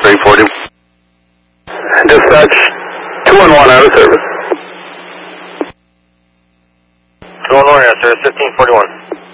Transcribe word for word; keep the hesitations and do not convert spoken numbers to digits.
three forty. Dispatch, two one one out of service. two one one out of service, fifteen forty-one.